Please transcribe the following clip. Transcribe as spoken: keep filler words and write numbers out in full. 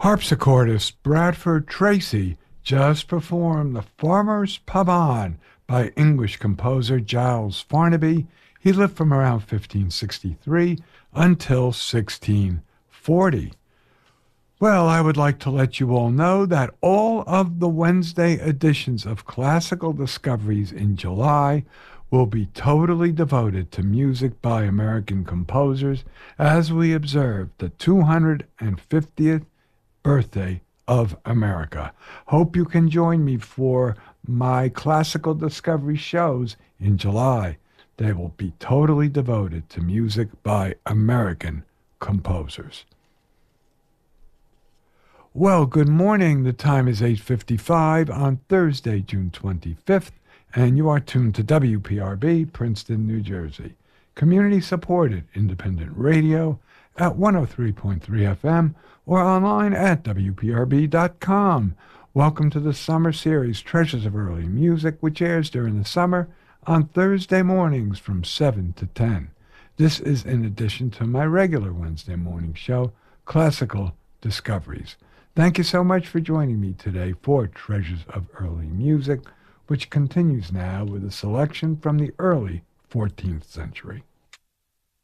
Harpsichordist Bradford Tracy just performed The Farmer's Pavane by English composer Giles Farnaby. He lived from around fifteen sixty-three until sixteen forty. Well, I would like to let you all know that all of the Wednesday editions of Classical Discoveries in July will be totally devoted to music by American composers as we observe the two hundred fiftieth birthday of America. Hope you can join me for my Classical Discovery shows in July. They will be totally devoted to music by American composers. Well, good morning. The time is eight fifty-five on Thursday, June twenty-fifth, and you are tuned to W P R B, Princeton, New Jersey. Community-supported independent radio at one oh three point three F M or online at W P R B dot com. Welcome to the summer series, Treasures of Early Music, which airs during the summer on Thursday mornings from seven to ten. This is in addition to my regular Wednesday morning show, Classical Discoveries. Thank you so much for joining me today for Treasures of Early Music, which continues now with a selection from the early fourteenth century.